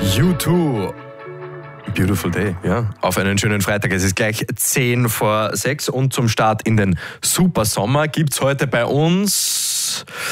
U2. Beautiful Day, ja. Auf einen schönen Freitag. Es ist gleich 5:10 und zum Start in den Supersommer gibt's heute bei uns